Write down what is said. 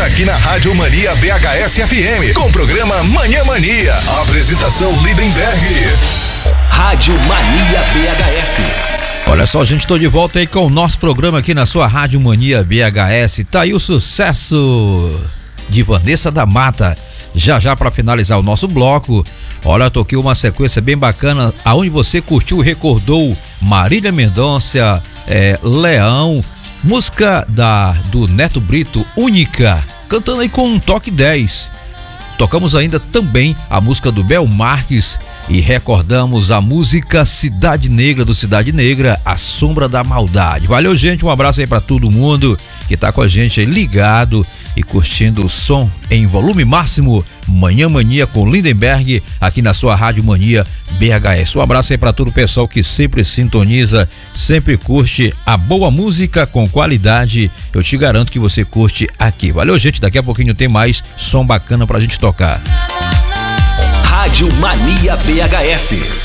volta aqui na Rádio Mania BHS FM com o programa Manhã Mania. Apresentação Lindenberg. Rádio Mania BHS. Olha só, gente, tô de volta aí com o nosso programa aqui na sua Rádio Mania BHS. Tá aí o sucesso de Vanessa da Mata. Já para finalizar o nosso bloco, olha, eu toquei uma sequência bem bacana, aonde você curtiu e recordou Marília Mendonça, Leão, música do Neto Brito, Única, cantando aí com um toque 10. Tocamos ainda também a música do Bel Marques e recordamos a música Cidade Negra, do Cidade Negra, A Sombra da Maldade. Valeu, gente, um abraço aí pra todo mundo que tá com a gente aí ligado e curtindo o som em volume máximo. Manhã Mania com Lindenberg aqui na sua Rádio Mania BHS. Um abraço aí pra todo o pessoal que sempre sintoniza, sempre curte a boa música com qualidade. Eu te garanto que você curte aqui. Valeu, gente, daqui a pouquinho tem mais som bacana pra gente tocar. Rádio Mania BHS.